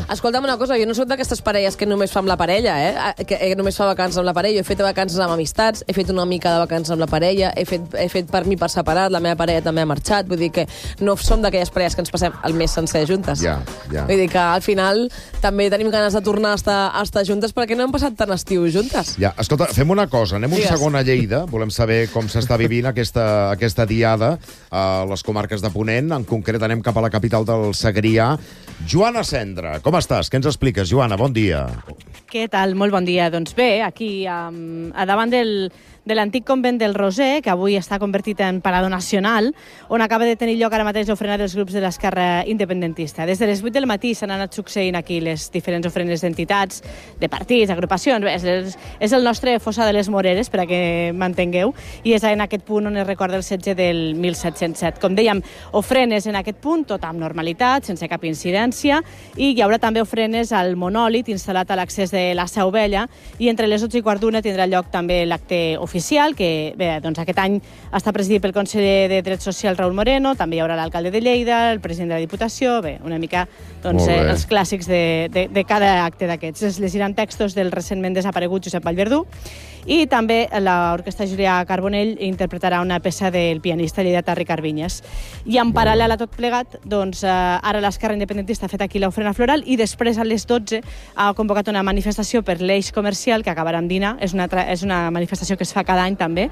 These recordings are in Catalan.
Escolta'm una cosa, jo no soc d'aquestes parelles que només fa amb la parella, que només fa vacances amb la parella. He fet vacances amb amistats, he fet una mica de vacances amb la parella, he fet per mi per separat, la meva parella també ha marxat, vull dir que no som d'aquelles parelles que ens passem el mes sencer juntes. Ja. Vull dir que al final també tenim ganes de tornar a estar juntes perquè no hem passat tant estiu juntes. Ja, escolta, fem una cosa, anem un segon a Lleida, volem saber com s'està vivint aquesta diada a les comarques de Ponent, en concret anem cap a la capital del Segrià. Joana Cendra, com estàs? Què ens expliques, Joana? Bon dia. Què tal? Molt bon dia. Doncs bé, aquí a davant de l'antic convent del Roser, que avui està convertit en parador nacional, on acaba de tenir lloc ara mateix l'ofrena dels grups de l'esquerra independentista. Des de les 8 del matí s'han anat succeint aquí les diferents ofrenes d'entitats, de partits, agrupacions. Bé, és el nostre Fossa de les Moreres, per a que m'entengueu, i és en aquest punt on es recorda el setge del 1707. Com dèiem, ofrenes en aquest punt, tot amb normalitat, sense cap incidència, i hi haurà també ofrenes al monòlit instal·lat a l'accés de la Seu Vella, i entre les 12:15 tindrà lloc també l'acte oficial, que bé, doncs aquest any està presidit pel conseller de Drets Socials Raúl Moreno, també hi haurà l'alcalde de Lleida, el president de la Diputació, bé, una mica doncs, els clàssics de cada acte d'aquests. Es llegiran textos del recentment desaparegut Josep Vallverdú, i també l'Orquestra Julià Carbonell interpretarà una peça del pianista lleidatà Ricard Vinyes. I en paral·lel a tot plegat, doncs, ara l'Esquerra Independentista ha fet aquí l'ofrena floral i després a les 12 ha convocat una manifestació per l'eix comercial que acabarà amb dinar. És una manifestació que es fa cada any també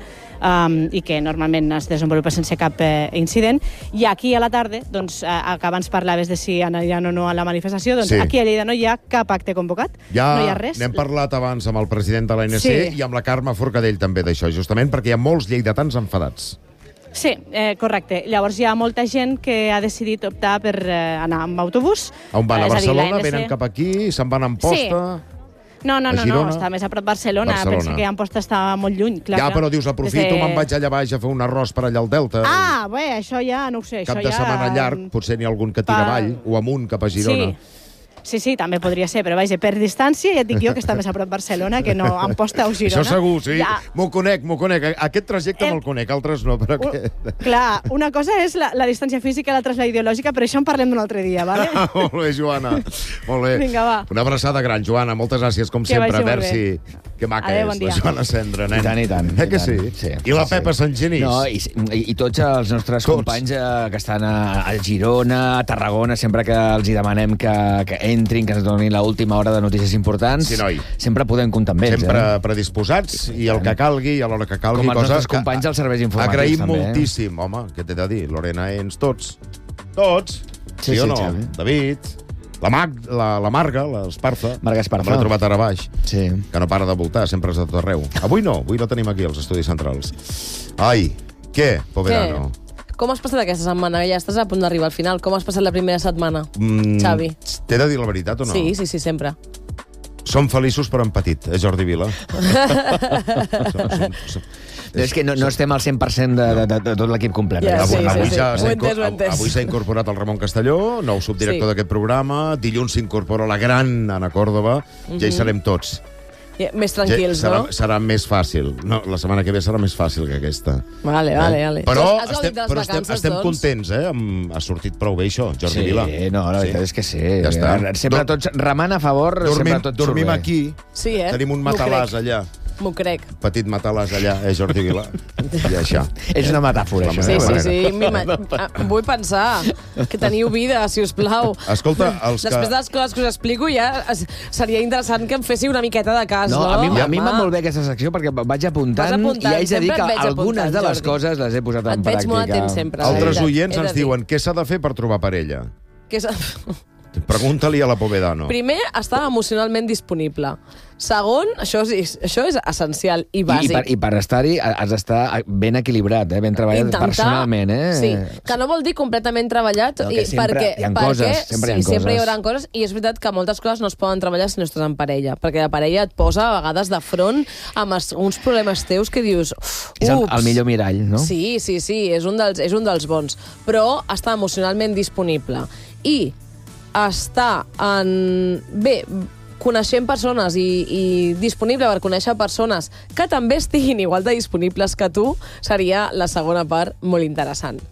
i que normalment es desenvolupa sense cap incident. I aquí a la tarda, doncs, que abans parlaves de si aniran o no a la manifestació, doncs aquí a Lleida no hi ha cap acte convocat, no hi ha res. N'hem parlat abans amb el president de l'ANC i amb la Carme Forcadell també d'això, justament perquè hi ha molts lleidatans enfadats. Sí, correcte. Llavors hi ha molta gent que ha decidit optar per anar amb autobús. On van? A Barcelona? Venen cap aquí? Se'n van a Amposta? No, està més a prop Barcelona. Pensa que Amposta està molt lluny. Ja, però dius, aprofito, me'n vaig allà baix a fer un arròs per allà al Delta. Ah, bé, això ja no ho sé. Cap de setmana llarg, potser n'hi ha algun que tira avall o amunt cap a Girona. Sí, també podria ser, però vaja, per distància ja et dic jo que està més a prop Barcelona que no Amposta o Girona. Això segur, sí. M'ho conec. Aquest trajecte me'l conec, altres no, però clar, una cosa és la distància física, l'altra és la ideològica, però això en parlem d'un altre dia, vale? Molt bé, Joana. Molt bé. Vinga, va. Una abraçada gran, Joana. Moltes gràcies, com sempre. Merci. Que maca és, la Joana Cendra, nen. I tant. Que sí? I la Pepa Sant Genís. No, i tots els nostres companys que estan a Girona, a Tarragona, sempre que els hi demanem que entrin, que ens donin l'última hora de notícies importants. Sí, noi. Sempre podem comptar amb ells. Sempre predisposats i el que calgui, i a l'hora que calgui. Com els nostres companys dels serveis informàtics. Agraïm moltíssim. Home, què t'he de dir? Lorena Ens, tots. Tots. Sí o no? David, la Marga, l'Esparza. Marga Esparza. L'he trobat ara baix. Sí. Que no para de voltar, sempre és de tot arreu. Avui no tenim aquí, als estudis centrals. Ai, què, Povedano? Com has passat aquesta setmana? Ja estàs a punt d'arribar al final. Com has passat la primera setmana, Xavi? T'he de dir la veritat o no? Sí, sempre. Som feliços però en petit, Jordi Vila. És que no estem al 100% de tot l'equip complet. Avui s'ha incorporat el Ramon Castelló, nou subdirector d'aquest programa. Dilluns s'incorpora la gran Anna Còrdova. Ja hi serem tots. Més tranquils, no? Serà més fàcil. No, la setmana que ve serà més fàcil que aquesta. Vale. Però estem contents, ha sortit prou bé això, Jordi Vila. Sí, no, la veritat és que sí. Ja està. Sempre tots remant a favor, sempre tot surt bé. Dormim aquí, tenim un matalàs allà. M'ho crec. Petit matalàs allà, Jordi Vila. I això. És una metàfora, això. Sí. Vull pensar que teniu vida, si us plau. Escolta, després de les coses que us explico, ja seria interessant que em féssiu una miqueta de cas, no? A mi m'ha molt bé aquesta secció perquè vaig apuntant i haig de dir que algunes de les coses les he posat en pràctica. Et veig molt atent sempre. Altres oients ens diuen què s'ha de fer per trobar parella. Pregunta-li a la Povedano. Primer, estar emocionalment disponible. Segon, això és essencial i bàsic. I per estar-hi has d'estar ben equilibrat, ben treballat personalment. Sí, que no vol dir completament treballat, sempre hi ha coses. Sempre hi haurà coses, i és veritat que moltes coses no es poden treballar si no estàs en parella, perquè la parella et posa a vegades de front amb uns problemes teus que dius... És el millor mirall, no? Sí, és un dels bons. Però estar emocionalment disponible i estar coneixent persones i disponible per conèixer persones que també estiguin igual de disponibles que tu seria la segona part molt interessant.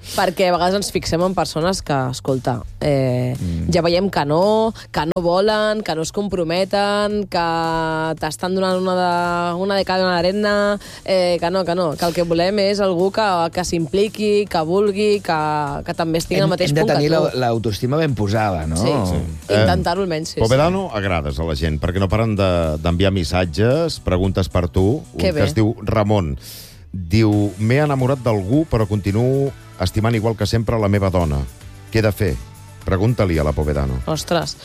perquè a vegades ens fixem en persones que, escolta, ja veiem que no volen, que no es comprometen, que t'estan donant una de cada una d'arena, que no, que el que volem és algú que s'impliqui, que vulgui, que també estigui al mateix punt que tu. Hem de tenir l'autoestima ben posada, no? Sí. Intentar-ho almenys, sí. Povedano, agrades a la gent, perquè no paren d'enviar missatges, preguntes per tu. Que es diu Ramon. Diu, m'he enamorat d'algú, però continuo estimant igual que sempre la meva dona. Què he de fer? Pregunta-li a la Povedano. Ostres.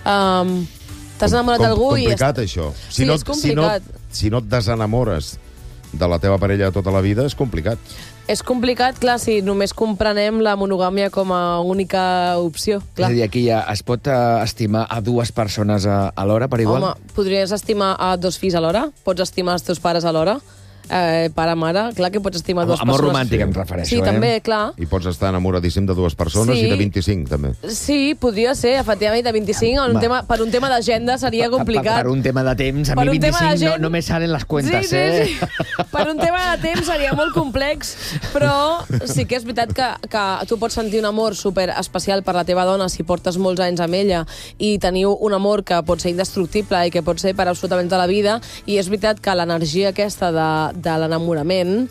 T'has enamorat d'algú i... Complicat, això. Sí, és complicat. Si no et desenamores de la teva parella de tota la vida, és complicat. És complicat, clar, si només comprenem la monogàmia com a única opció. Clar. És a dir, aquí ja es pot estimar a dues persones alhora, per igual? Home, podries estimar a dos fills alhora? Pots estimar els teus pares alhora? Pare, mare, clar que pots estimar dues persones. Amor romàntic em refereixo, Sí, també, clar. I pots estar enamoradíssim de dues persones i de 25, també. Sí, podria ser, efectivament, de 25. Per un tema d'agenda seria complicat. Per un tema de temps, a mi 25 no me salen les cuentes, sí. Per un tema de temps seria molt complex, però sí que és veritat que tu pots sentir un amor super especial per la teva dona si portes molts anys amb ella i teniu un amor que pot ser indestructible i que pot ser per absolutament tota la vida, i és veritat que l'energia aquesta de l'enamorament,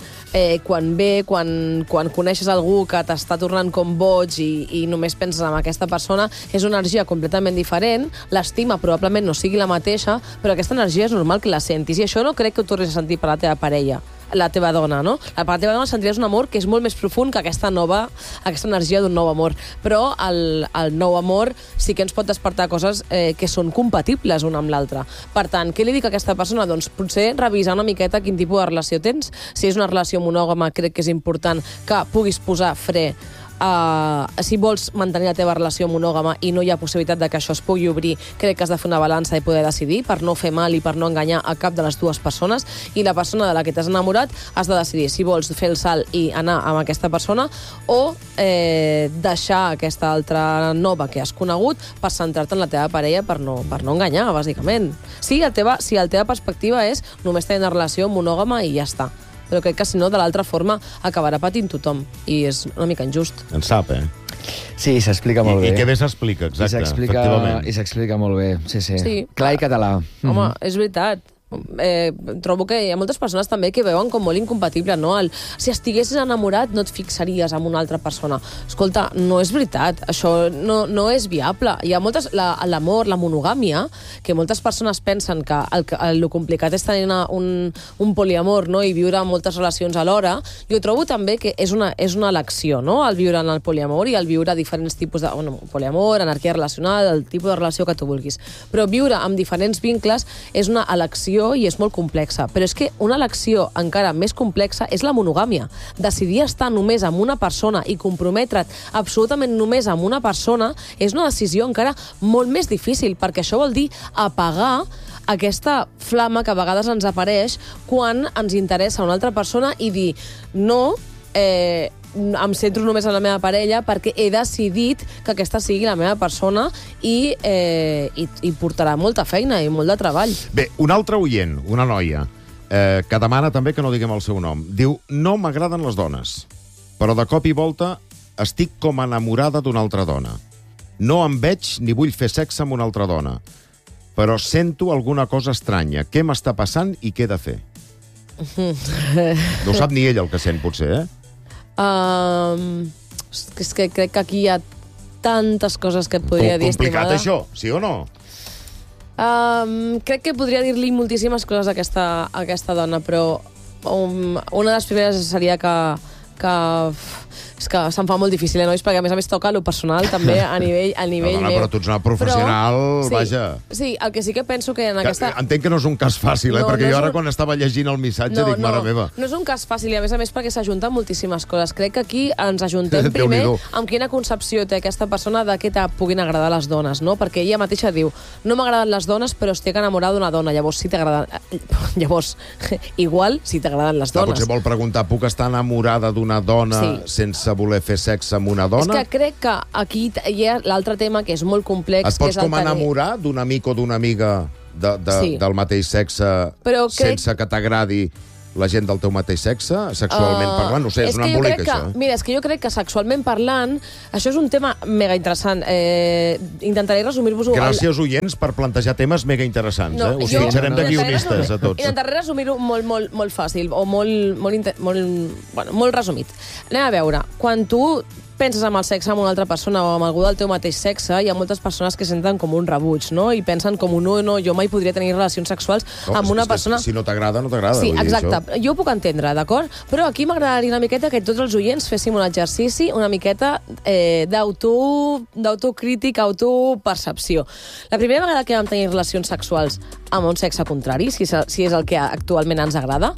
quan coneixes algú que t'està tornant com boig i només penses en aquesta persona, és una energia completament diferent, l'estima probablement no sigui la mateixa, però aquesta energia és normal que la sentis, i això no crec que ho tornis a sentir per la teva parella, la teva dona, no? Per la teva dona sentiries un amor que és molt més profund que aquesta energia d'un nou amor. Però el nou amor sí que ens pot despertar coses que són compatibles una amb l'altra. Per tant, què li dic a aquesta persona? Doncs potser revisar una miqueta quin tipus de relació tens. Si és una relació monògama, crec que és important que puguis posar fre si vols mantenir la teva relació monògama i no hi ha possibilitat de que això es pugui obrir, crec que has de fer una balança i poder decidir per no fer mal i per no enganyar a cap de les dues persones, i la persona de la que t'has enamorat has de decidir si vols fer el salt i anar amb aquesta persona o deixar aquesta altra nova que has conegut per centrar-te en la teva parella per no enganyar, bàsicament. Si la teva perspectiva és només tenir una relació monògama i ja està. Però crec que, si no, de l'altra forma acabarà patint tothom. I és una mica injust. En sap, Sí, s'explica molt bé. I que bé s'explica, exacte, efectivament. I s'explica molt bé, sí. Clar i català. Home, és veritat. Trobo que hi ha moltes persones també que veuen com molt incompatible, no? Si estiguessis enamorat no et fixaries en una altra persona. Escolta, no és veritat, això no és viable. Hi ha l'amor, la monogàmia, que moltes persones pensen que el complicat és tenir un poliamor, no? I viure moltes relacions alhora. Jo trobo també que és una elecció, no? El viure en el poliamor i el viure diferents tipus de poliamor, anarquia relacional, el tipus de relació que tu vulguis. Però viure amb diferents vincles és una elecció i és molt complexa. Però és que una elecció encara més complexa és la monogàmia. Decidir estar només amb una persona i comprometre't absolutament només amb una persona és una decisió encara molt més difícil, perquè això vol dir apagar aquesta flama que a vegades ens apareix quan ens interessa una altra persona i dir no, em centro només en la meva parella perquè he decidit que aquesta sigui la meva persona i portarà molta feina i molt de treball. Bé, un altre oient, una noia, que demana també que no diguem el seu nom. Diu, no m'agraden les dones, però de cop i volta estic com enamorada d'una altra dona. No em veig ni vull fer sexe amb una altra dona, però sento alguna cosa estranya. Què m'està passant i què he de fer? No ho sap ni ell el que sent, potser, és que crec que aquí hi ha tantes coses que et podria dir, estimada. Complicat això, sí o no? Crec que podria dir-li moltíssimes coses a aquesta dona, però una de les primeres seria que és que se'm fa molt difícil, nois, perquè a més toca lo personal també a nivell meu. Però tu ets una professional, vaja. Sí, el que sí que penso que en aquesta... Entenc que no és un cas fàcil, perquè jo ara quan estava llegint el missatge dic, mare meva. No és un cas fàcil, i a més perquè s'ajunten moltíssimes coses. Crec que aquí ens ajuntem primer amb quina concepció té aquesta persona de què te puguin agradar les dones, no? Perquè ella mateixa diu, no m'agraden les dones, però estic enamorada d'una dona. Llavors, igual, si t'agraden les dones. Potser vol preguntar, puc estar enamorada d'una dona sense voler fer sexe amb una dona? És que crec que aquí hi ha l'altre tema que és molt complex. Et pots com enamorar d'un amic o d'una amiga del mateix sexe sense que t'agradi la gent del teu mateix sexe, sexualment parlant? No sé, és un embolic, això. Mira, és que jo crec que sexualment parlant, això és un tema mega interessant. Intentaré resumir-vos-ho... Gràcies, oients, per plantejar temes mega interessants. Us fitxarem de guionistes a tots. Intentaré resumir-ho molt fàcil, o molt resumit. Anem a veure, quan tu penses en el sexe amb una altra persona o amb algú del teu mateix sexe, hi ha moltes persones que senten com un rebuig, no? I pensen com no, jo mai podria tenir relacions sexuals amb una persona... Si no t'agrada, no t'agrada. Sí, exacte. Jo ho puc entendre, d'acord? Però aquí m'agradaria una miqueta que tots els oients féssim un exercici una miqueta d'autocrític, autopercepció. La primera vegada que vam tenir relacions sexuals amb un sexe contrari, si és el que actualment ens agrada,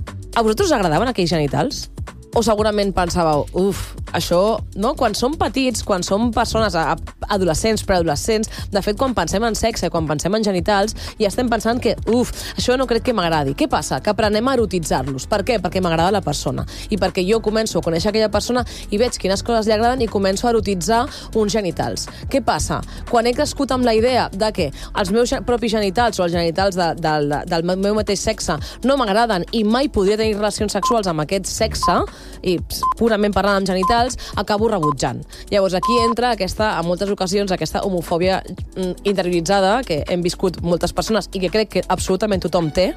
a vosaltres us agradaven aquells genitals? O segurament pensàveu, això, no? Quan som petits, quan som persones adolescents, preadolescents, de fet, quan pensem en sexe, quan pensem en genitals, ja estem pensant que, això no crec que m'agradi. Què passa? Que aprenem a erotitzar-los. Per què? Perquè m'agrada la persona. I perquè jo començo a conèixer aquella persona i veig quines coses li agraden i començo a erotitzar uns genitals. Què passa? Quan he crescut amb la idea de que els meus propis genitals o els genitals del meu mateix sexe no m'agraden i mai podria tenir relacions sexuals amb aquest sexe, i purament parlant amb genitals, acabo rebutjant. Llavors aquí entra en moltes ocasions aquesta homofòbia interioritzada que hem viscut moltes persones i que crec que absolutament tothom té.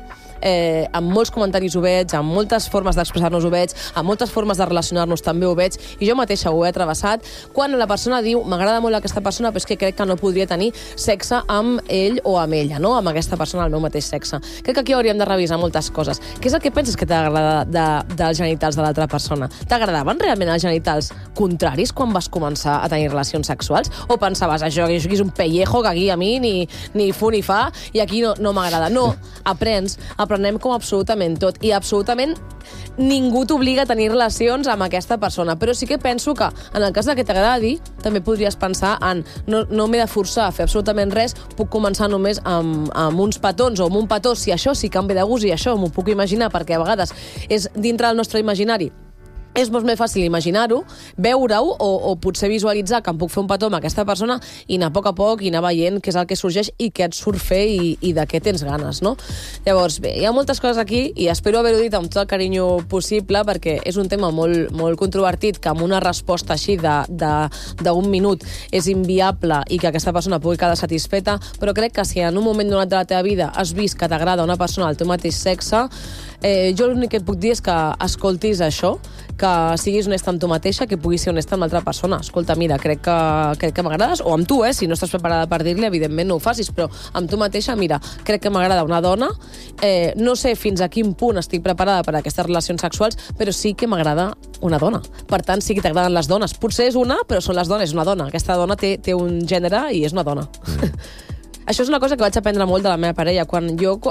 Amb molts comentaris ho veig, amb moltes formes d'expressar-nos ho veig, amb moltes formes de relacionar-nos també ho veig, i jo mateixa ho he travessat, quan la persona diu, m'agrada molt aquesta persona, però és que crec que no podria tenir sexe amb ell o amb ella, no? Amb aquesta persona del meu mateix sexe. Crec que aquí hauríem de revisar moltes coses. Què és el que penses que t'agrada dels genitals de l'altra persona? T'agradaven realment els genitals contraris quan vas començar a tenir relacions sexuals? O pensaves, això és un pellejo que aquí a mi ni fu ni fa i aquí no m'agrada? No, aprenem com absolutament tot i absolutament ningú t'obliga a tenir relacions amb aquesta persona, però sí que penso que en el cas que t'agradi també podries pensar en no m'he de forçar a fer absolutament res, puc començar només amb uns petons o amb un petó, si això sí canvia de gust i això m'ho puc imaginar perquè a vegades és dintre del nostre imaginari. És molt més fàcil imaginar-ho, veure-ho o potser visualitzar que em puc fer un petó amb aquesta persona i anar a poc i anar veient què és el que sorgeix i què et surt fer i de què tens ganes, no? Llavors, bé, hi ha moltes coses aquí i espero haver-ho dit amb tot el carinyo possible perquè és un tema molt, molt controvertit que amb una resposta així d'un minut és inviable i que aquesta persona pugui quedar satisfeta, però crec que si en un moment donat de la teva vida has vist que t'agrada una persona del teu mateix sexe, jo l'únic que et puc dir és que escoltis això, que siguis honesta amb tu mateixa, que puguis ser honesta amb l'altra persona. Escolta, mira, crec que m'agrades, o amb tu, si no estàs preparada per dir-li, evidentment no ho facis, però amb tu mateixa, mira, crec que m'agrada una dona, no sé fins a quin punt estic preparada per a aquestes relacions sexuals, però sí que m'agrada una dona. Per tant, sí que t'agraden les dones. Potser és una, però són les dones, és una dona. Aquesta dona té un gènere i és una dona. Això és una cosa que vaig aprendre molt de la meva parella. Quan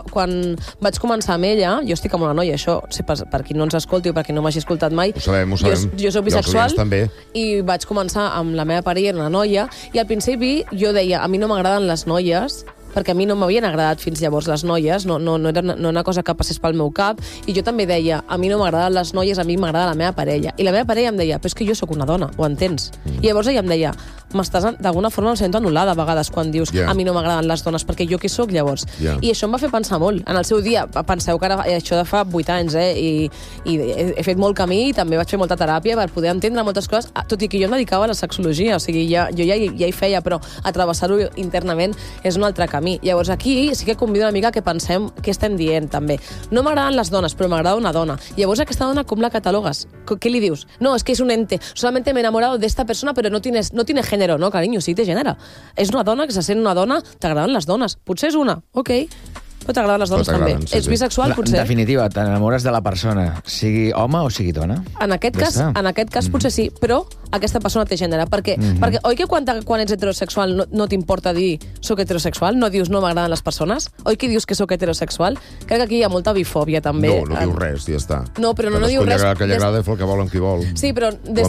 vaig començar amb ella, jo estic amb una noia, això, per qui no ens escolti o per qui no m'hagi escoltat mai, ho sabem. Jo soc bisexual i vaig començar amb la meva parella, una noia, i al principi jo deia, a mi no m'agraden les noies, perquè a mi no m'havien agradat fins llavors les noies, no era una cosa que passés pel meu cap, i jo també deia, a mi no m'agraden les noies, a mi m'agrada la meva parella. I la meva parella em deia, però és que jo sóc una dona, ho entens? I llavors ella em deia, d'alguna forma em sento anul·lada a vegades quan dius, a mi no m'agraden les dones, perquè jo què sóc llavors? I això em va fer pensar molt. En el seu dia, penseu que ara això de fa 8 anys, i he fet molt camí i també vaig fer molta teràpia per poder entendre moltes coses, tot i que jo em dedicava a la sexologia, o sigui, jo ja hi feia, però atrevessar-ho internament és un altre camí. Llavors aquí sí que convido una mica que pensem què estem dient també. No m'agraden les dones, però m'agrada una dona. Llavors aquesta dona com la catalogues? Què li dius? No, es que es un ente. Solamente me he enamorado de esta persona, pero no tiene género. No, cariño, sí té gènere. És una dona que se sent una dona, t'agraden les dones. Potser és una, ok. Però t'agraden les dones també. Sí, ets bisexual, potser? En definitiva, t'enamores de la persona, sigui home o sigui dona? En aquest cas potser sí, però aquesta persona té gènere. Perquè oi que quan ets heterosexual no t'importa dir soc heterosexual? No dius no m'agraden les persones? Oi que dius que soc heterosexual? Crec que aquí hi ha molta bifòbia, també. No diu res, ja està. No, però no diu res. Que li agrada fer el que vol amb qui vol. Sí, però des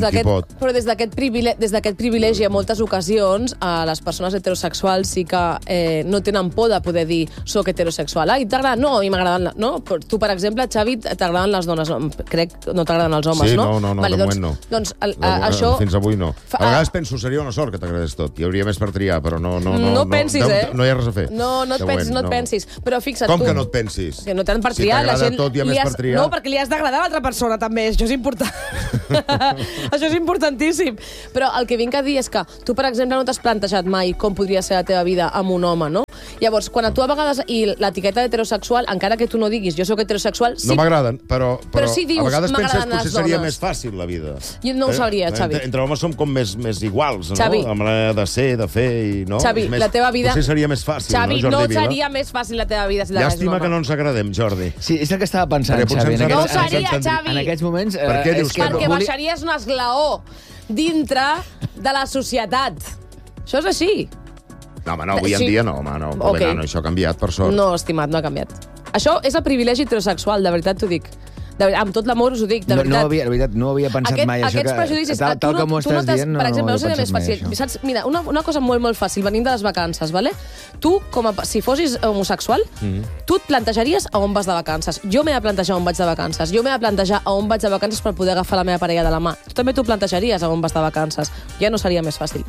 d'aquest privilegi a moltes ocasions a les persones heterosexuals sí que no tenen por de poder dir soc heterosexual. Ai, t'agrada? No, a mi m'agraden... No? Tu, per exemple, Xavi, t'agraden les dones. Crec que no t'agraden els homes, sí, no? No, de moment no. Doncs això fins avui no. A vegades penso, seria una sort que t'agradés tot. Hi hauria més per triar, però no... No pensis, No hi ha res a fer. No et pensis. Però fixa't, com que no et pensis? Que no t'han per triar. Si t'agrada tot, hi ha més per triar. No, perquè li has d'agradar a l'altra persona, també. Això és important. Això és importantíssim. Però el que vinc a dir és que tu, per exemple, no t'has plantejat mai com podria ser la teva vida amb un home, no? Llavors, quan a tu a vegades... I l'etiqueta d'heterosexual, encara que tu no diguis jo sóc heterosexual... Sí, no m'agraden, però sí dius, a vegades penses que potser seria dones. Més fàcil la vida. Jo no ho sabria, Xavi. Entre homes som com més iguals, no? Xavi. La manera de ser, de fer... No? Xavi, la teva vida... Potser seria més fàcil, Jordi no, Vila? Seria més fàcil la teva vida si la llàstima que no ens agradem, Jordi. Sí, és el que estava pensant, Xavi. No ho seria, Xavi. En aquests moments... Per què dius que no? Perquè baixaries un esglaó dintre de la societat. Això és així. No, home, no, avui en dia no, home, no. Okay. No, això ha canviat, per sort. No, estimat, no ha canviat. Això és el privilegi heterosexual, de veritat t'ho dic. Amb tot l'amor us ho dic, de veritat. No havia pensat mai això. Aquests prejudicis... Tal com ho estàs dient, per exemple, no seria més fàcil. Saps, mira, una cosa molt fàcil, venint de les vacances, ¿vale? Tu, si fossis homosexual, tu et plantejaries a on vas de vacances. Jo m'he de plantejar on vaig de vacances. Jo m'he de plantejar a on vaig de vacances per poder agafar la meva parella de la mà. Tu també t'ho plantejaries a on vas de vacances. Ja no seria més fàcil.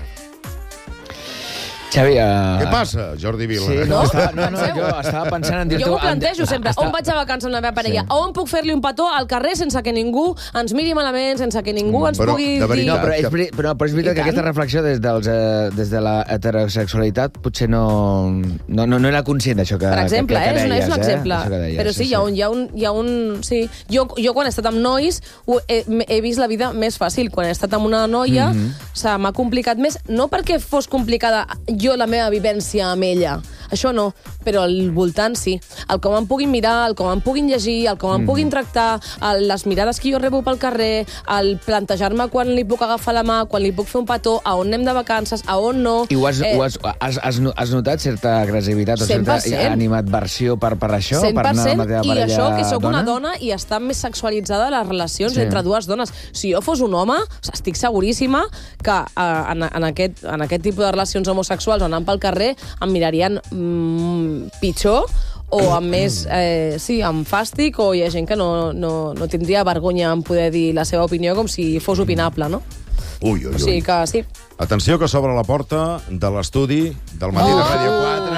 Xavi, Què passa, Jordi Vila? Sí, jo estava pensant en dir-te... Jo m'ho plantejo sempre. On vaig de vacances amb la meva parella? Sí. On puc fer-li un petó al carrer sense que ningú ens miri malament, sense que ningú ens pugui dir... No, però és veritat que aquesta reflexió des de la heterosexualitat potser no era conscient d'això que deies. Per exemple, és un exemple. Però sí, hi ha un... Sí. Jo quan he estat amb nois he vist la vida més fàcil. Quan he estat amb una noia m'ha complicat més, no perquè fos complicada jo la meva vivència amb ella. Això no, però al voltant sí. El com em puguin mirar, el com em puguin llegir, el com em puguin tractar, les mirades que jo rebo pel carrer, el plantejar-me quan li puc agafar la mà, quan li puc fer un petó, a on anem de vacances, a on no... I has notat certa agressivitat o certa animadversió per això? 100%, per anar amb la teva parella i això que sóc dona? una dona i està més sexualitzada les relacions entre dues dones. Si jo fos un home, estic seguríssima que en aquest tipus de relacions homosexuals o anant pel carrer em mirarien pitjor o amb més, amb fàstic, o hi ha gent que no tindria vergonya en poder dir la seva opinió com si fos opinable, no? Ui. O sigui que sí. Atenció, que s'obre la porta de l'estudi del Matí de Ràdio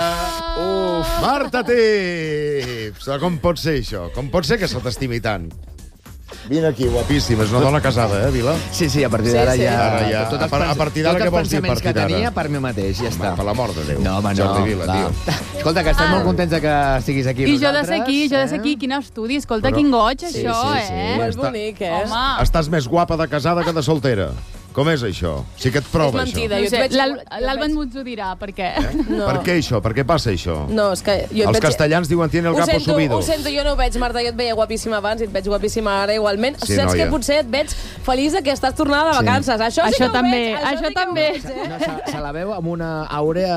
4. Marta Tips! Com pot ser això? Com pot ser que se t'estimi tant? Vine aquí, guapíssima. És una dona casada, Vila? Sí, a partir d'ara ja... A partir d'ara què vols dir? Tots els pensaments que tenia per mi mateix, ja està. Per l'amor de Déu. No, home, no. Jordi Vila, tio. Escolta, que estem molt contents que estiguis aquí I jo de ser aquí, quin estudi. Escolta, quin goig, això, Molt bonic, Home. Estàs més guapa de casada que de soltera. Com és això? Sí que et prova, és mentida, això. L'Alba ens ho dirà, per què? Per què això? Per què passa això? No, és que Els castellans diuen tiene el capo subido. Ho sento, jo no ho veig, Marta, jo et veia guapíssima abans i et veig guapíssima ara igualment. Sí, saps que potser et veig feliç que estàs tornada de vacances. Això sí que ho veig. Això també. Se la veu amb una àurea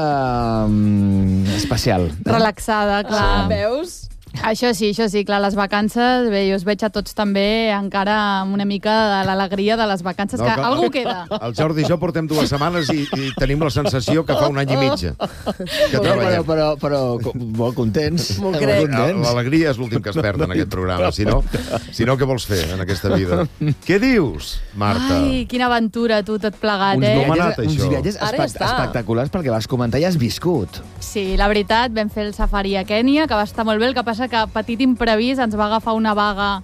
especial. Relaxada, clar. Veus? Això sí, clar, les vacances, bé, jo us veig a tots també encara amb una mica de l'alegria de les vacances, que algú queda. El Jordi i jo portem 2 setmanes i tenim la sensació que fa 1 any i mig que treballem. Però molt contents. Molt crec. L'alegria és l'últim que es perd en aquest programa. Si no, què vols fer en aquesta vida? Què dius, Marta? Ai, quina aventura, tu, tot plegat, Uns viatges espectaculars perquè vas comentar i has viscut. Sí, la veritat, vam fer el safari a Kènia, que va estar molt bé, el que passa que petit imprevist ens va agafar una vaga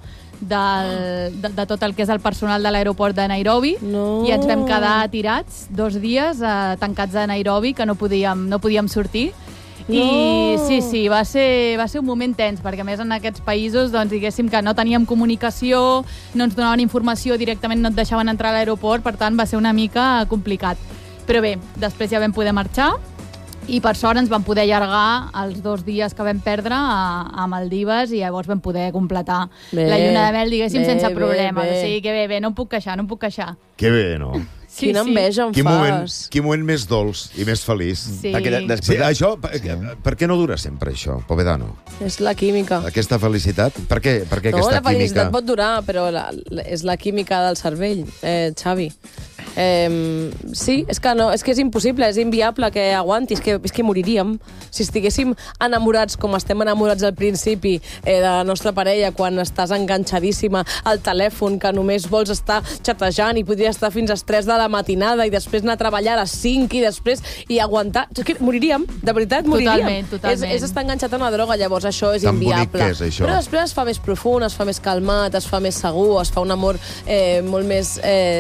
de tot el que és el personal de l'aeroport de Nairobi i ens vam quedar tirats 2 dies tancats a Nairobi, que no podíem sortir. I sí, va ser un moment tens, perquè a més en aquests països doncs, diguéssim que no teníem comunicació, no ens donaven informació, directament no et deixaven entrar a l'aeroport, per tant va ser una mica complicat. Però bé, després ja vam poder marxar i per sort ens vam poder allargar els 2 dies que vam perdre a Maldives i llavors vam poder completar la lluna de mel, diguéssim, sense problemes. O sigui que bé, no em puc queixar. Que bé, no? Quina enveja em fas. Quin moment més dolç i més feliç. Sí. Això, per què no dura sempre, això, Povedano? És la química. Aquesta felicitat? Per què aquesta química? La felicitat pot durar, però és la química del cervell, Xavi. Sí, és que és impossible, és inviable que aguanti, és que moriríem. Si estiguéssim enamorats com estem enamorats al principi de la nostra parella, quan estàs enganxadíssima al telèfon, que només vols estar xatejant i podria estar fins a les 3 de la matinada i després anar a treballar a les 5 i aguantar... És que moriríem, de veritat, moriríem. Totalment. És estar enganxat a una droga, llavors això és tan inviable. Tan bonic que és, això. Però després es fa més profund, es fa més calmat, es fa més segur, es fa un amor molt més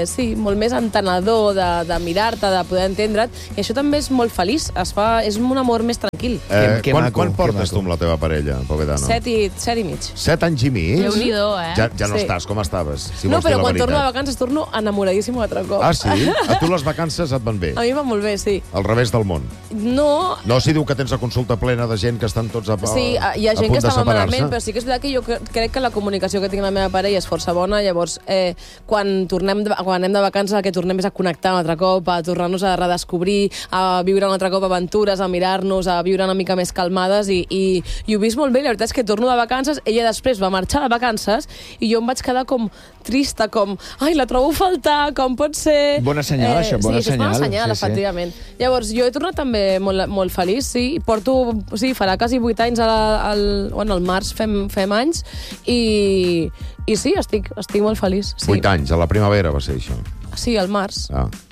entenedor de mirar-te, de poder entendre't, i això també és molt feliç, és un amor més tranquil. Quan portes tu amb la teva parella, Povedano? 7 i mig. 7 anys i mig? Déu-n'hi-do, Ja no estàs com estaves, si no, vols dir però la quan veritat. torno de vacances torno enamoradíssima altre cop. Ah, sí? A tu les vacances et van bé? A mi va molt bé, sí. Al revés del món. No... No, si diu que tens la consulta plena de gent que estan tots a punt de Sí, hi ha gent que està malament, però sí que és veritat que jo crec que la comunicació que tinc amb la meva parella és força bona, llavors quan anem de vacances el que tornem és a connectar un altre cop, a tornar-nos a redescobrir, a viure un altre cop aventures, a mirar-nos, a viure una mica més calmades i ho he vist molt bé. La veritat és que torno de vacances, ella després va marxar de vacances i jo em vaig quedar com trista, com, ai, la trobo a faltar, com pot ser... Bona senyal, això, bona senyal. Sí, és bona senyal, efectivament. Llavors, jo he tornat també molt feliç, sí, farà quasi 8 anys al març fem anys i sí, estic molt feliç. Sí. 8 anys, a la primavera va ser això. Sí, al març.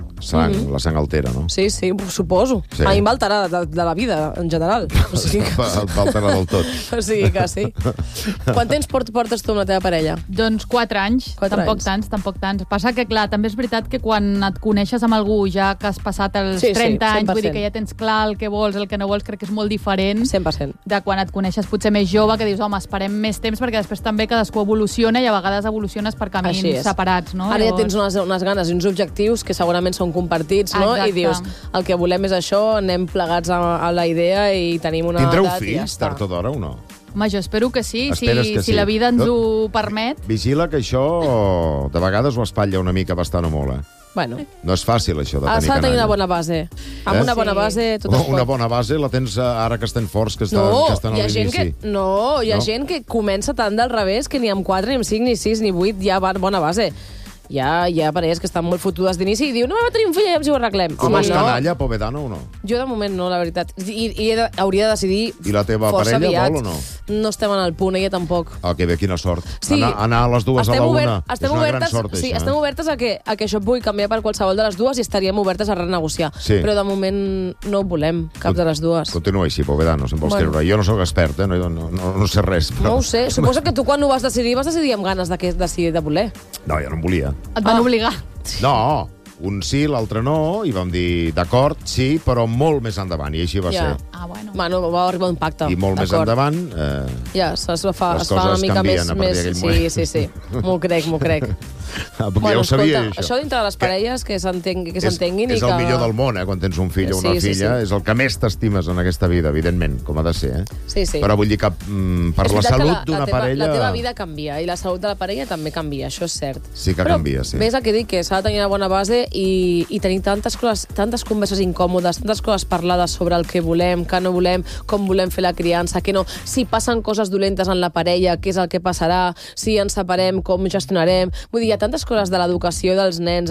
La sang altera, no? Sí, suposo. Sí. A mi em va alterar de la vida, en general. O sigui que... Va alterar del tot. O sigui que sí. Quant temps portes tu amb la teva parella? Doncs 4 anys. Tampoc tants. Passa que, clar, també és veritat que quan et coneixes amb algú, ja que has passat els 30 anys, vull dir que ja tens clar el que vols, el que no vols, crec que és molt diferent 100%. De quan et coneixes potser més jove, que dius, home, esperem més temps, perquè després també cadascú evoluciona i a vegades evoluciones per camins separats, no? Ara ja tens unes ganes i uns objectius que segurament són compartits, no? Exacte. I dius, el que volem és això, anem plegats a la idea i tenim una Tindreu edat fills, i ja està. tard o d'hora, o no? Home, jo espero que sí, que si la vida ens ho permet. Vigila que això de vegades ho espatlla una mica bastant o molt, Bueno. No és fàcil, això, de tenir canalla. S'ha de tenir una bona base. Amb una bona base tot es pot. Una bona base la tens ara que estem forts, que estan a l'inici. Hi ha gent que comença tant del revés que ni amb 4, ni amb 5, ni 6, ni 8 ja va bona base. Hi ha parelles que estan molt fotudes d'inici i diu, no, va tenir un fill i si ho arreglem. Tu vas canalla, Povedano, o no? Jo de moment no, la veritat. I hauria de decidir I la teva parella vol o no? No estem en el punt, ella tampoc. Ah, que bé, quina sort. Sí. Anar a les dues a la una és una gran sort, això. Sí, estem obertes a que això pugui canviar per qualsevol de les dues i estaríem obertes a renegociar. Sí. Però de moment no ho volem, cap de les dues. Continua així, Povedano, si em vols creure. Jo no sóc expert, no sé res. No ho sé. Suposo que tu quan ho vas decidir amb ganes de voler. No, jo no em volia. Et van obligar. No, un sí, l'altre no, i vam dir, d'acord, sí, però molt més endavant, i així va ser. Bueno, va arribar un pacte. I molt més endavant... Ja, es fa una mica més... Sí, m'ho crec. Perquè ja ho sabia, això dintre de les parelles, que s'entenguin. És el millor del món, quan tens un fill o una filla, és el que més t'estimes en aquesta vida, evidentment, com ha de ser. Sí. Però vull dir que per la salut d'una parella... La teva vida canvia, i la salut de la parella també canvia, això és cert. Sí que canvia, sí. Ves el que dic, que s'ha de tenir una bona base i tenir tantes converses incòmodes, tantes coses parlades sobre el que volem, que no volem, com volem fer la criança, que no, si passen coses dolentes en la parella, què és el que passarà, si ens separem, com gestionarem. Vull dir, hi ha tantes coses de l'educació dels nens,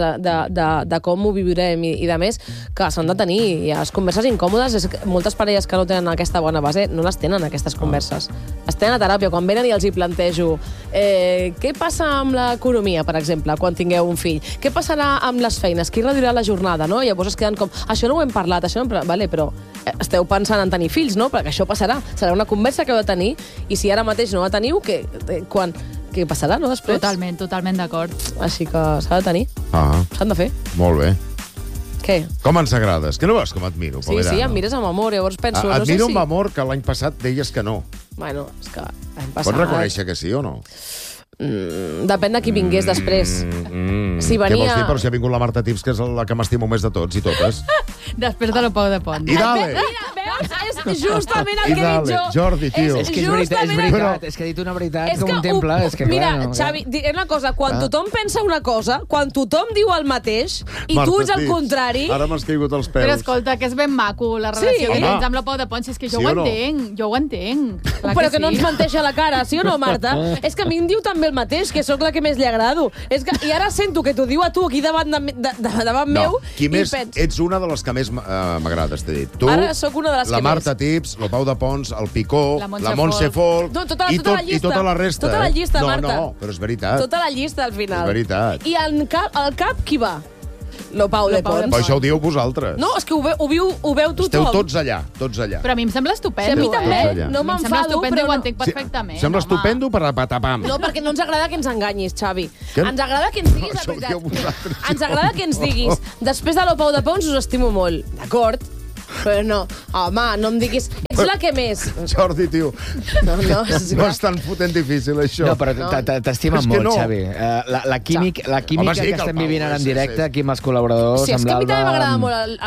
de com ho viurem i de més, que s'han de tenir. I les converses incòmodes, moltes parelles que no tenen aquesta bona base no les tenen, aquestes converses. Es tenen a teràpia, quan venen i els hi plantejo què passa amb l'economia, per exemple, quan tingueu un fill? Què passarà amb les feines? Qui reduirà la jornada? No? I llavors es queden com, això no ho hem parlat, vale, però esteu pensant en tenir fills, no? Perquè això passarà. Serà una conversa que heu de tenir, i si ara mateix no la teniu, què passarà, no, després? Totalment d'acord. Així que s'ha de tenir. S'han de fer. Molt bé. Què? Com ens agrades? Que no veus com admiro, Povedano? Sí, em mires amb amor, llavors penso... Admiro amb amor que l'any passat deies que no. Bueno, és que l'any passat... Pots reconèixer que sí o no? Depèn de qui vingués després. Si venia... Què vols dir? Però si ha vingut la Marta Tips, que és la que m'estimo més de tots i totes. Després de lo Pau de Pont. I dale! Mira, veus? És És justament el que he dit jo. Jordi, tio. És que és veritat, és que ha dit una veritat que contempla. Mira, Xavi, diré una cosa, quan tothom pensa una cosa, quan tothom diu el mateix, i tu ets el contrari... Ara m'has caigut els peus. Però escolta, que és ben maco la relació que tens amb la Pau de Pons, és que jo ho entenc. Però que no ens menteix a la cara, sí o no, Marta? És que a mi em diu també el mateix, que sóc la que més li agrado. I ara sento que t'ho diu a tu aquí davant meu. Qui més ets una de les que més m'agrades, t'he dit. Tu, ara sóc una de les que més. La Marta Tips, la Pau de Pons, el Picó, la Montse Folk... I tota la resta. Tota la llista, Marta. No, però és veritat. Tota la llista, al final. És veritat. I al cap, qui va? Lo Pau de Pons. Però això ho dieu vosaltres. No, és que ho veu tothom. Esteu tots allà. Però a mi em sembla estupendo. A mi també. No m'enfado, però ho entenc perfectament. Sembla estupendo per a patapam. No, perquè no ens agrada que ens enganyis, Xavi. Ens agrada que ens diguis la veritat. Ens agrada que ens diguis. Després de lo Pau de Pons us estimo molt. D'acord? Però no, home, no em diguis... Ets la que més. Jordi, tio. No és tan fotent difícil, això. No, però t'estimen molt, Xavi. La química que estem vivint ara en directe, aquí amb els col·laboradors, amb l'Alba... Sí, és que a mi també m'agrada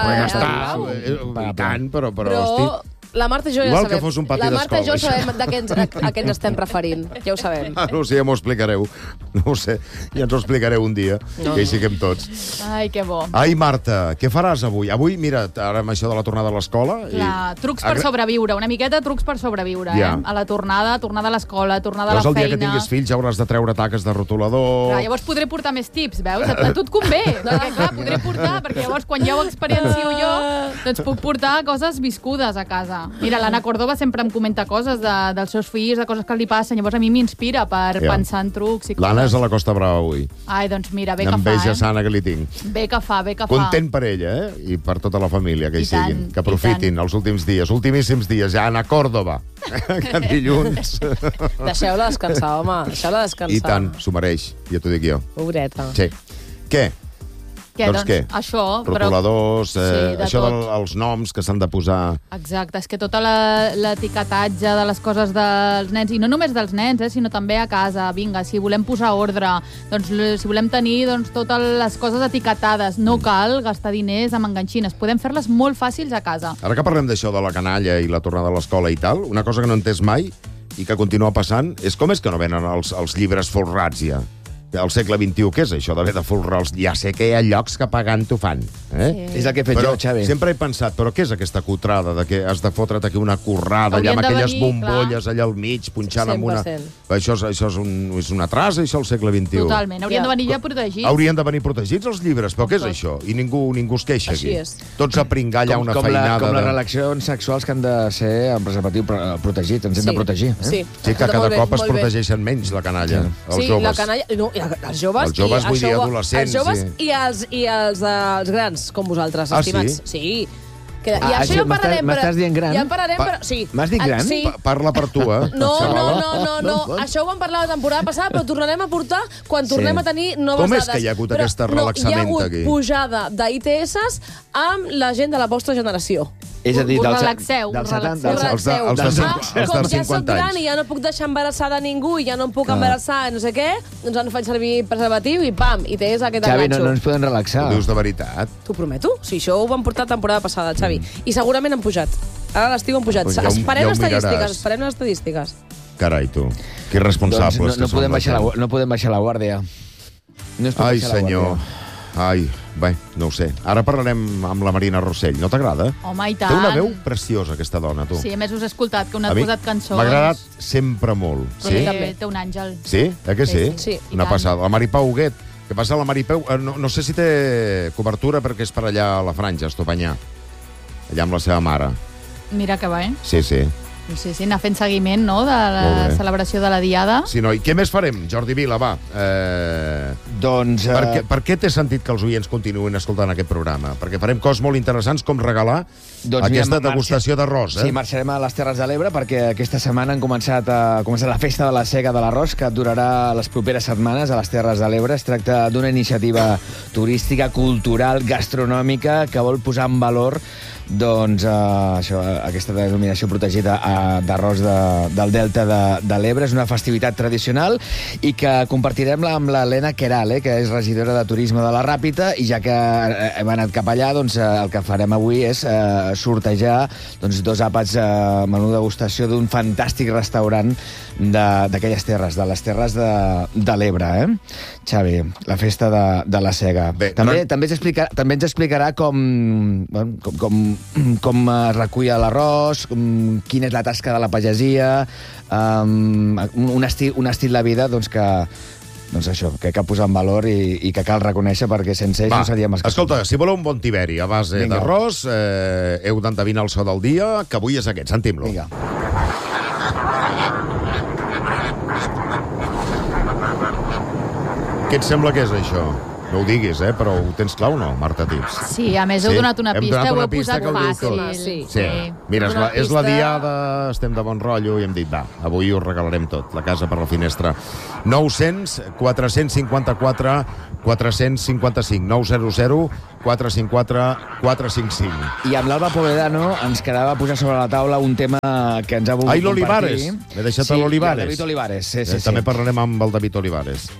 molt el Pau. I tant, però hosti... La Marta i jo ja igual sabem. Que fos un pati la Marta i jo d'escola, sabem a què ens estem referint. Ja ho sabem. No ho sé, ja m'ho explicareu. No ho sé, ja ens ho explicareu un dia, que hi siguem tots. Ai, que bo. Ai, Marta, què faràs avui? Avui, mira, ara amb això de la tornada a l'escola... Clar, trucs per sobreviure, una miqueta trucs per sobreviure, A la tornada a l'escola, tornada a la feina... El dia que tinguis fills ja hauràs de treure taques de rotulador... Clar, llavors podré portar més tips, veus? A tu et convé, perquè clar, podré portar, perquè llavors quan ja ho experiencio jo, doncs puc portar coses viscudes a casa. Mira, l'Anna Córdoba sempre em comenta coses dels seus fills, de coses que li passen, llavors a mi m'inspira per pensar en trucs i coses. L'Anna és a la Costa Brava avui. Ai, doncs mira, bé que fa, Enveja sana que li tinc. Bé que fa. Content per ella, I per tota la família que hi siguin. Que aprofitin els últims dies, ultimíssims dies. Ja, Anna Córdoba, que dilluns... Deixeu-la descansar, home, deixeu-la descansar. I tant, s'ho mereix, ja t'ho dic jo. Pobreta. Sí. Què? Doncs què? Això, rotuladors, això dels noms que s'han de posar... Exacte, és que tota l'etiquetatge de les coses dels nens, i no només dels nens, sinó també a casa. Vinga, si volem posar ordre, doncs, si volem tenir totes les coses etiquetades, no cal gastar diners amb enganxines. Podem fer-les molt fàcils a casa. Ara que parlem d'això de la canalla i la tornada a l'escola i tal, una cosa que no he entès mai i que continua passant és com és que no venen els llibres folrats ja. Al segle XXI, què és això d'haver de folrar els... Ja sé que hi ha llocs que pagant t'ho fan. Sí. És el que he fet jo, Xavi. Sempre he pensat, però què és aquesta cutrada de que has de fotre't aquí una currada allà amb aquelles bombolles allà al mig, punxant amb una... Això és una trasa, això, al segle XXI. Totalment. Haurien de venir ja protegits. Haurien de venir protegits els llibres, però què és això? I ningú es queixa aquí. Tots a pringar allà una feinada... Com les relacions sexuals que han de ser amb preservatiu protegit. Ens hem de protegir. Sí, que cada cop es protegeixen menys la canalla, els joves. Sí, la canalla... Els joves, vull dir, adolescents. Els joves i els grans, com vosaltres, estimats. Sí. I això ja en parlarem. M'estàs dient gran? Ja en parlarem, però... Sí. M'has dit gran? Sí. Parla per tu, No. Això ho vam parlar la temporada passada, però tornarem a portar quan tornem a tenir noves dades. Com és que hi ha hagut aquest relaxament aquí? Hi ha hagut pujada d'ITS amb la gent de la vostra generació. És a dir, dels 70, els de 50 com ja soc gran i ja no puc deixar embarassada ningú i ja no em puc embarassar no sé què, doncs ja no faig servir preservatiu i pam, ITS aquest enganxo. Xavi, no ens podem relaxar. Ho dius de veritat? T'ho prometo. Sí, això ho vam portar temporada passada, Xavi. I segurament han pujat. Ara a l'estiu han pujat. Esperem les estadístiques. Carai, tu. Que irresponsables que som. No podem baixar la guàrdia. Ai, senyor. Ai, bé, no ho sé. Ara parlarem amb la Marina Rossell. No t'agrada? Home, i tant. Té una veu preciosa, aquesta dona, tu. Sí, a més us he escoltat, que una ha posat cançons. M'ha agradat sempre molt. Sí, també. Té un àngel. Sí? Que sí? Sí. Una passada. La Maripau Huguet. Què passa a la Maripau? No sé si té cobertura perquè és per allà a la Franja, a Estopanyà. Allà amb la seva mare. Mira que va, Sí. Sí, anar fent seguiment, no?, de la celebració de la Diada. Sí, no? I què més farem? Jordi Vila, va. Doncs... Per què té sentit que els oients continuïn escoltant aquest programa? Perquè farem coses molt interessants com regalar aquesta degustació d'arròs. Sí, marxarem a les Terres de l'Ebre perquè aquesta setmana han començat la festa de la sega de l'arròs que durarà les properes setmanes a les Terres de l'Ebre. Es tracta d'una iniciativa turística, cultural, gastronòmica que vol posar en valor doncs, aquesta denominació protegida d'arròs del Delta de l'Ebre. És una festivitat tradicional i que compartirem-la amb l'Helena Queral, que és regidora de Turisme de la Ràpita, i ja que hem anat cap allà, doncs el que farem avui és sortejar 2 àpats menú degustació d'un fantàstic restaurant d'aquelles terres, de les terres de l'Ebre, Xavi, la festa de la Sega. Bé, també ens explicarà com es recull l'arròs, quina és la tasca de la pagesia, un estil de vida que posar en valor i que cal reconèixer, perquè sense ells no seria més que... Escolta, si voleu un bon tiberi a base d'arròs, heu d'endevinar el so del dia, que avui és aquest. Sentim-lo. Vinga. Què et sembla que és això? No ho diguis, però ho tens clar o no, Marta Tips? Sí, a més heu donat una pista, ho heu posat fàcil. Sí. Mira, és la diada, estem de bon rotllo i hem dit, avui us regalarem tot, la casa per la finestra. 900 454 455 900 454 455. I amb l'Alba Povedano ens quedava posar sobre la taula un tema que ens ha volgut compartir. l'Olivares. M'he deixat l'Olivares. David Olivares, sí. També parlarem amb el David Olivares.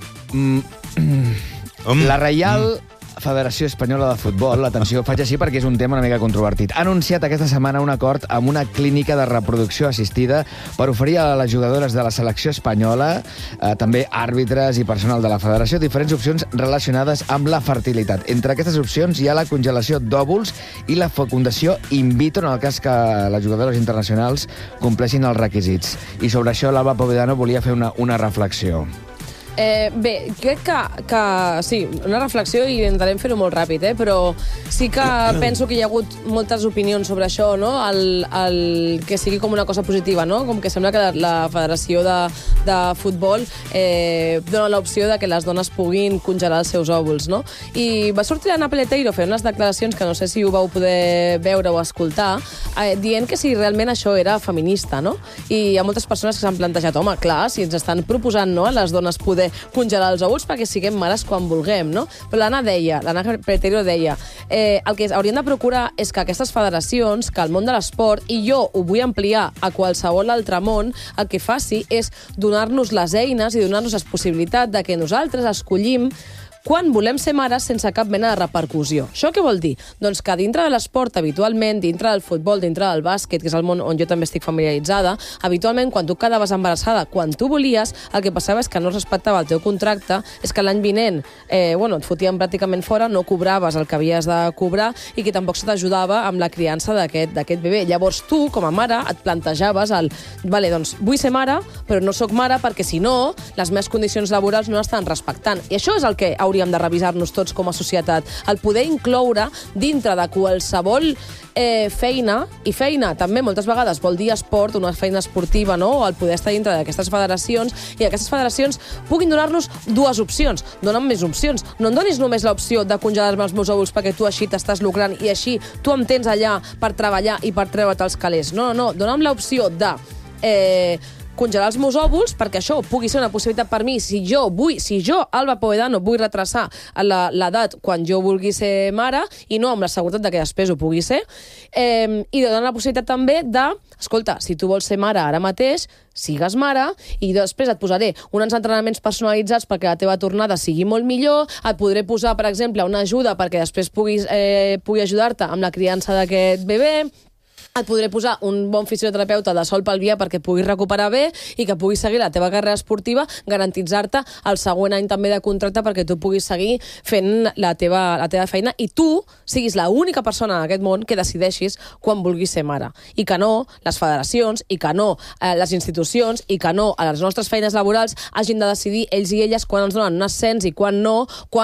La Reial Federació Espanyola de Futbol, atenció, faig així perquè és un tema una mica controvertit, ha anunciat aquesta setmana un acord amb una clínica de reproducció assistida per oferir a les jugadores de la selecció espanyola, també àrbitres i personal de la federació, diferents opcions relacionades amb la fertilitat. Entre aquestes opcions hi ha la congelació d'òvuls i la fecundació in vitro en el cas que les jugadores internacionals compleixin els requisits. I sobre això l'Alba Povedano volia fer una reflexió. Bé, crec que sí, una reflexió i intentarem fer-ho molt ràpid, però sí que penso que hi ha hagut moltes opinions sobre això, no? El que sigui com una cosa positiva, no? Com que sembla que la Federació de Futbol dona l'opció de que les dones puguin congelar els seus òvuls, no? I va sortir l'Anna Peleteiro fent unes declaracions que no sé si ho vau poder veure o escoltar, dient que si realment això era feminista, no? I hi ha moltes persones que s'han plantejat, home, clar, si ens estan proposant, no?, a les dones poder congelar els òvuls perquè siguem mares quan vulguem, no? Però l'Anna Peleteiro deia el que haurien de procurar és que aquestes federacions, que el món de l'esport, i jo ho vull ampliar a qualsevol altre món, el que faci és donar-nos les eines i donar-nos la possibilitat de que nosaltres escollim quan volem ser mares sense cap mena de repercussió. Això què vol dir? Doncs que dintre de l'esport, habitualment, dintre del futbol, dintre del bàsquet, que és el món on jo també estic familiaritzada, habitualment, quan tu quedaves embarassada, quan tu volies, el que passava és que no es respectava el teu contracte, és que l'any vinent et fotien pràcticament fora, no cobraves el que havies de cobrar i que tampoc se t'ajudava amb la criança d'aquest bebè. Llavors tu, com a mare, et plantejaves doncs vull ser mare, però no sóc mare perquè, si no, les meves condicions laborals no estan respectant. I això és el que hauríem de revisar-nos tots com a societat, el poder incloure dintre de qualsevol feina, i feina també moltes vegades vol dir esport, una feina esportiva, no?, el poder estar dintre d'aquestes federacions i aquestes federacions puguin donar-nos dues opcions, dona'm més opcions, no em donis només l'opció de congelar-me els meus òvuls perquè tu així t'estàs lucrant i així tu em tens allà per treballar i per treure't els calés. No, dona'm l'opció de congelar els meus òvuls perquè això pugui ser una possibilitat per mi si jo, Alba Povedano, vull retrasar l'edat quan jo vulgui ser mare i no amb la seguretat de que després ho pugui ser, i donar la possibilitat també de, escolta, si tu vols ser mare ara mateix, sigues mare i després et posaré uns entrenaments personalitzats perquè la teva tornada sigui molt millor, et podré posar, per exemple, una ajuda perquè després pugui ajudar-te amb la criança d'aquest bebè, et podré posar un bon fisioterapeuta de sol pelvià perquè puguis recuperar bé i que puguis seguir la teva carrera esportiva, garantitzar-te el següent any també de contracte perquè tu puguis seguir fent la teva feina i tu siguis l'única persona en aquest món que decideixis quan vulguis ser mare. I que no les federacions, i que no les institucions, i que no a les nostres feines laborals hagin de decidir ells i elles quan ens donen un ascens i quan no,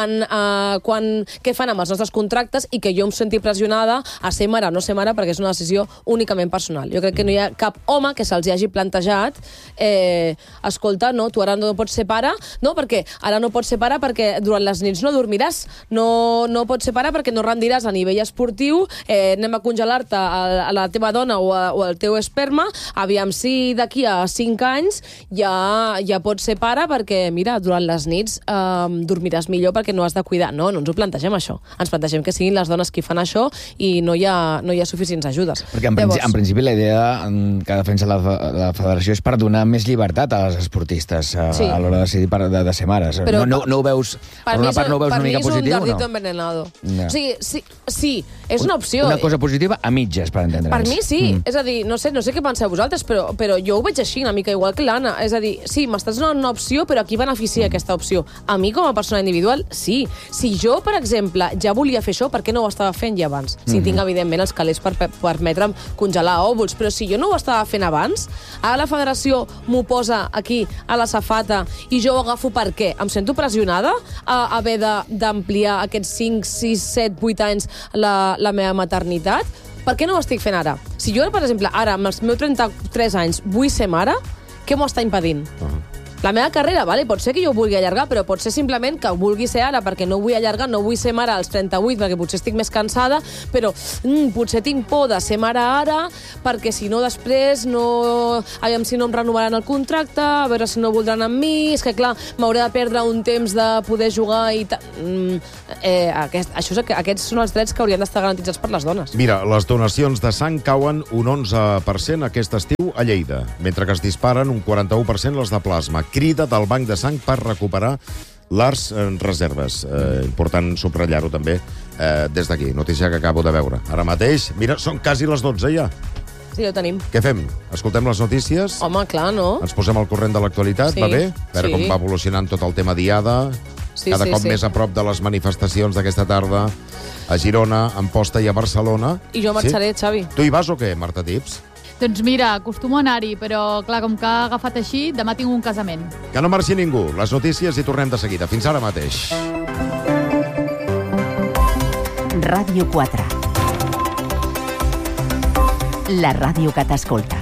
què fan amb els nostres contractes i que jo em senti pressionada a ser mare o no ser mare perquè és una decisió únicament personal. Jo crec que no hi ha cap home que se'ls hagi plantejat escolta, no, tu ara no pots ser pare, no, perquè ara no pots ser pare perquè durant les nits no dormiràs, no pots ser pare perquè no rendiràs a nivell esportiu, anem a congelar-te a la teva dona o al teu esperma, aviam si d'aquí a 5 anys ja pots ser pare perquè, mira, durant les nits dormiràs millor perquè no has de cuidar. No ens ho plantegem això. Ens plantegem que siguin les dones qui fan això i no hi ha suficients ajudes. Perquè que en principi la idea que defensa la federació és per donar més llibertat a les esportistes a l'hora de decidir de ser mares. No ho veus, per una part no ho veus una mica positiu o no? Per mi és un dardito envenenado. O sigui, sí, és una opció. Una cosa positiva a mitges, per entendre'ns. Per mi sí. És a dir, no sé què penseu vosaltres, però jo ho veig així, una mica igual que l'Anna. És a dir, sí, m'estàs donant una opció, però a qui beneficia aquesta opció? A mi, com a persona individual, sí. Si jo, per exemple, ja volia fer això, per què no ho estava fent ja abans? Si tinc, evidentment, els calés per permetre'm congelar òvuls, però si jo no ho estava fent abans, ara la federació m'ho posa aquí, a la safata, i jo ho agafo per què? Em sento pressionada a haver d'ampliar aquests 5, 6, 7, 8 anys la meva maternitat? Per què no ho estic fent ara? Si jo, per exemple, ara, amb els meus 33 anys, vull ser mare, què m'ho està impedint? La meva carrera, vale? Pot ser que jo ho vulgui allargar, però pot ser simplement que ho vulgui ser ara perquè no ho vull allargar, no vull ser mare als 38 perquè potser estic més cansada, però potser tinc por de ser mare ara perquè si no després aviam si no em renovaran el contracte, a veure si no voldran amb mi, és que clar, m'hauré de perdre un temps de poder jugar i aquests són els drets que haurien d'estar garantitzats per les dones. Mira, les donacions de sang cauen un 11% aquest estiu a Lleida, mentre que es disparen un 41% les de plasma. Crida del Banc de Sang per recuperar les reserves. Important subratllar-ho també des d'aquí. Notícia que acabo de veure. Ara mateix, mira, són quasi les 12 ja. Sí, ja ho tenim. Què fem? Escoltem les notícies? Home, clar, no? Ens posem al corrent de l'actualitat, va bé? A veure com va evolucionant tot el tema Diada. Cada cop més a prop de les manifestacions d'aquesta tarda a Girona, a Amposta i a Barcelona. I jo marxaré, Xavi. Tu hi vas o què, Marta Tips? Doncs mira, acostumo a anar-hi, però clar, com que ha agafat així, demà tinc un casament. Que no marxi ningú. Les notícies i tornem de seguida. Fins ara mateix. Ràdio 4. La ràdio que t'escolta.